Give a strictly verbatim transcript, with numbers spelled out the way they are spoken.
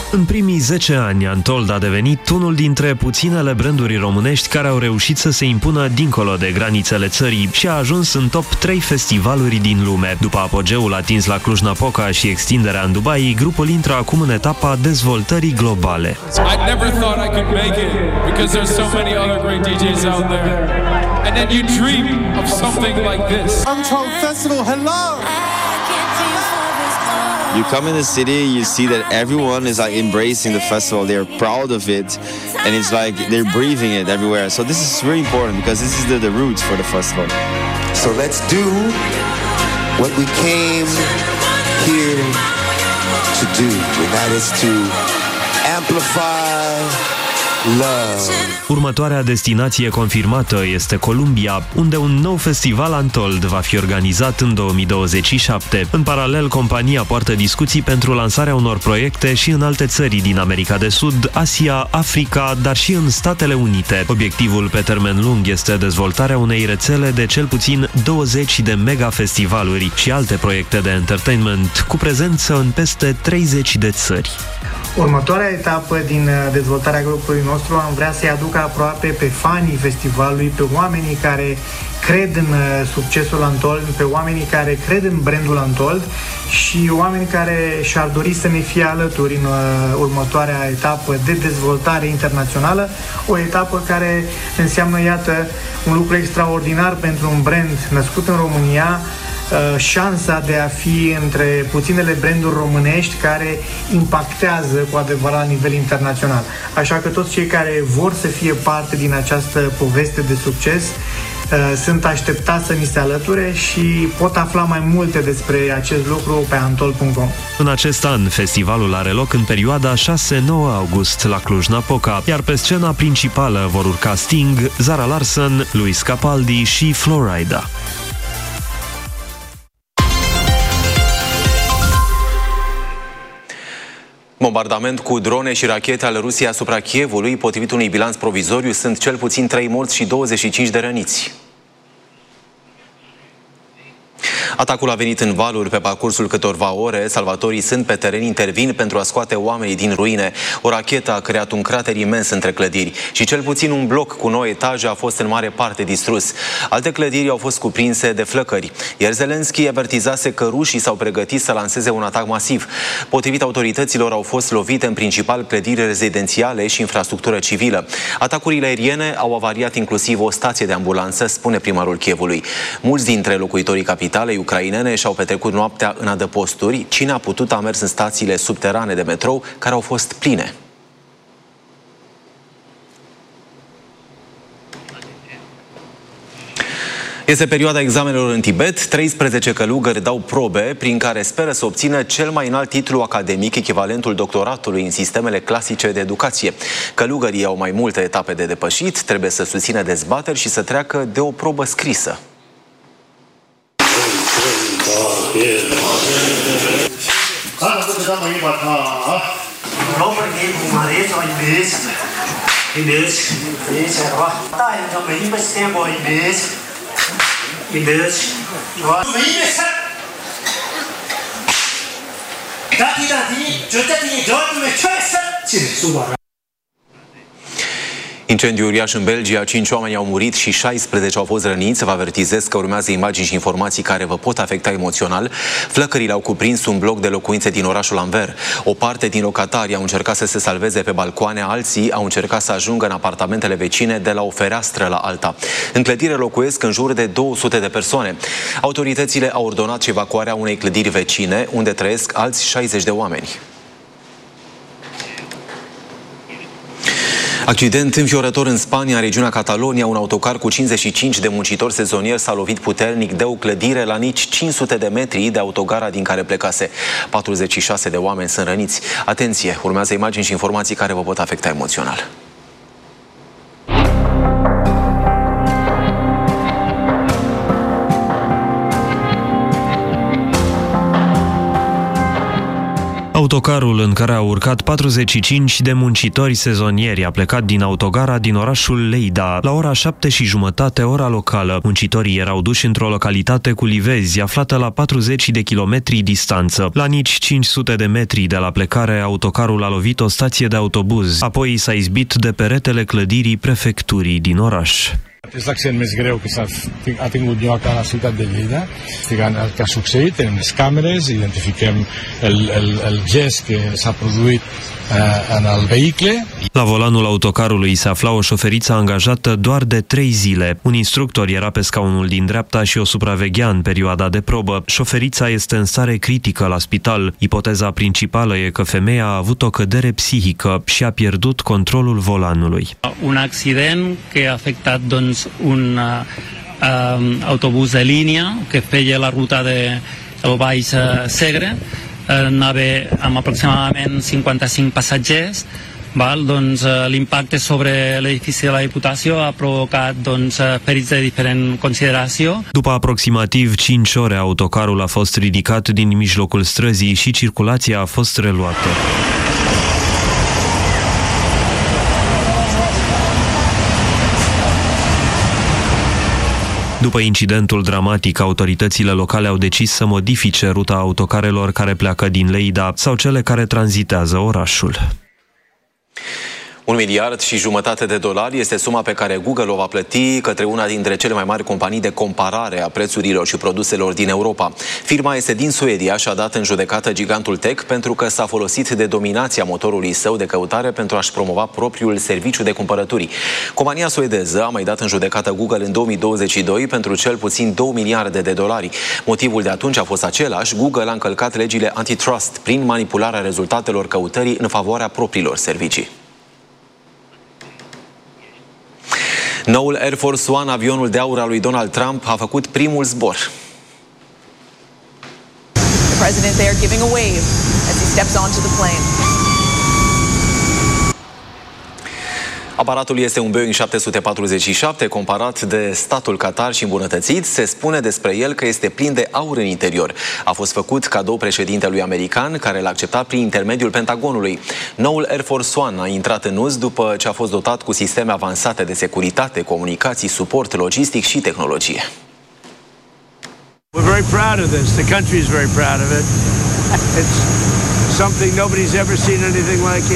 În primii zece ani, Untold a devenit unul dintre puținele branduri românești care au reușit să se impună dincolo de granițele țării și a ajuns în top trei festivaluri din lume. După apogeul atins la Cluj-Napoca și extinderea în Dubai, grupul intră acum în etapa dezvoltării globale. I never thought I could make it because there's so many other great D Js out there. And then you dream of something like this. Untold Festival, hello! You come in the city, you see that everyone is like embracing the festival. They're proud of it, and it's like they're breathing it everywhere. So this is really important because this is the, the roots for the festival. So let's do what we came here to do, and that is to amplify love. Următoarea destinație confirmată este Columbia, unde un nou festival Untold va fi organizat în două mii douăzeci și șapte. În paralel, compania poartă discuții pentru lansarea unor proiecte și în alte țări din America de Sud, Asia, Africa, dar și în Statele Unite. Obiectivul pe termen lung este dezvoltarea unei rețele de cel puțin douăzeci de mega-festivaluri și alte proiecte de entertainment cu prezență în peste treizeci de țări. Următoarea etapă din dezvoltarea grupului nostru am vrea să-i aduc aproape pe fanii festivalului, pe oamenii care cred în succesul Untold, pe oamenii care cred în brandul Untold și oameni care și-ar dori să ne fie alături în următoarea etapă de dezvoltare internațională, o etapă care înseamnă, iată, un lucru extraordinar pentru un brand născut în România, șansa de a fi între puținele branduri românești care impactează cu adevărat la nivel internațional. Așa că toți cei care vor să fie parte din această poveste de succes sunt așteptați să ni se alăture și pot afla mai multe despre acest lucru pe untold punct com. În acest an, festivalul are loc în perioada șase nouă august la Cluj-Napoca, iar pe scena principală vor urca Sting, Zara Larsson, Luis Capaldi și Flo Rida. Bombardament cu drone și rachete ale Rusiei asupra Kievului, potrivit unui bilanț provizoriu, sunt cel puțin trei morți și douăzeci și cinci de răniți. Atacul a venit în valuri pe parcursul câtorva ore. Salvatorii sunt pe teren, intervin pentru a scoate oamenii din ruine. O rachetă a creat un crater imens între clădiri și cel puțin un bloc cu nouă etaje a fost în mare parte distrus. Alte clădiri au fost cuprinse de flăcări. Iar Zelenski avertizase că rușii s-au pregătit să lanseze un atac masiv. Potrivit autorităților, au fost lovite în principal clădiri rezidențiale și infrastructură civilă. Atacurile aeriene au avariat inclusiv o stație de ambulanță, spune primarul Kievului. Mulți dintre locuitorii capitalei ucrainene și-au petrecut noaptea în adăposturi. Cine a putut a mers în stațiile subterane de metrou, care au fost pline. Este perioada examenelor în Tibet. treisprezece călugări dau probe prin care speră să obțină cel mai înalt titlu academic, echivalentul doctoratului în sistemele clasice de educație. Călugării au mai multe etape de depășit, trebuie să susțină dezbateri și să treacă de o probă scrisă. Incendiu uriaș în Belgia, cinci oameni au murit și șaisprezece au fost răniți. Vă avertizez că urmează imagini și informații care vă pot afecta emoțional. Flăcările au cuprins un bloc de locuințe din orașul Anvers. O parte din locatarii au încercat să se salveze pe balcoane, alții au încercat să ajungă în apartamentele vecine de la o fereastră la alta. În clădire locuiesc în jur de două sute de persoane. Autoritățile au ordonat evacuarea unei clădiri vecine, unde trăiesc alți șaizeci de oameni. Accident înfiorător în Spania, în regiunea Catalonia. Un autocar cu cincizeci și cinci de muncitori sezonieri s-a lovit puternic de o clădire la nici cinci sute de metri de autogara din care plecase. patruzeci și șase de oameni sunt răniți. Atenție, urmează imagini și informații care vă pot afecta emoțional. Autocarul în care au urcat patruzeci și cinci de muncitori sezonieri a plecat din autogara din orașul Lleida la ora șapte și jumătate ora locală. Muncitorii erau duși într-o localitate cu livezi, aflată la patruzeci de kilometri distanță. La nici cinci sute de metri de la plecare, autocarul a lovit o stație de autobuz, apoi s-a izbit de peretele clădirii prefecturii din oraș. És l'accident més greu que s'ha ha tingut lloc a la ciutat de Lleida. Investigant el que ha succeït, tenim les càmeres, identifiquem el, el, el gest que s-a produït eh, en el vehicle. La volanul autocarului se afla o șoferiță angajată doar de trei zile. Un instructor era pe scaunul din dreapta și o supraveghea în perioada de probă. Șoferița este în stare critică la spital. Ipoteza principală e că femeia a avut o cădere psihică și a pierdut controlul volanului. Un accident que ha afectat doncs, un uh, um, autobús de línia que feia la ruta de el Baix Segre, uh, anava amb aproximadament cinquanta-cinc passatgers. Val? Doncs, uh, l'impacte sobre l'edifici de la Diputació ha provocat doncs, uh, ferits de diferent consideració. După aproximativ cinci ore, autocarul a fost ridicat din mijlocul străzii și circulația a fost reluată. După incidentul dramatic, autoritățile locale au decis să modifice ruta autocarelor care pleacă din Lleida sau cele care tranzitează orașul. Un miliard și jumătate de dolari este suma pe care Google o va plăti către una dintre cele mai mari companii de comparare a prețurilor și produselor din Europa. Firma este din Suedia și a dat în judecată gigantul tech pentru că s-a folosit de dominația motorului său de căutare pentru a-și promova propriul serviciu de cumpărături. Compania suedeză a mai dat în judecată Google în două mii douăzeci și doi pentru cel puțin două miliarde de dolari. Motivul de atunci a fost același: Google a încălcat legile antitrust prin manipularea rezultatelor căutării în favoarea propriilor servicii. Noul Air Force One, avionul de aur al lui Donald Trump, a făcut primul zbor. The president there giving a wave as he steps onto the plane. Aparatul este un Boeing șapte sute patruzeci și șapte, comparat de statul Qatar și îmbunătățit. Se spune despre el că este plin de aur în interior. A fost făcut cadou președintelui american, care l-a acceptat prin intermediul Pentagonului. Noul Air Force One a intrat în uz după ce a fost dotat cu sisteme avansate de securitate, comunicații, suport logistic și tehnologie. We're very proud of this. The country is very proud of it. It's something nobody's ever seen anything like it.